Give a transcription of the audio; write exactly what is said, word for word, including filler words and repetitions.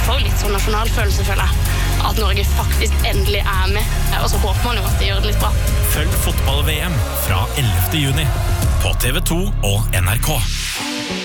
får litt sånn nasjonalfølelse, føler jeg. At Norge faktisk endelig er med. Og så håper man jo at de gjør det litt bra. Følg fotball-V M fra ellevte juni på T V to og N R K.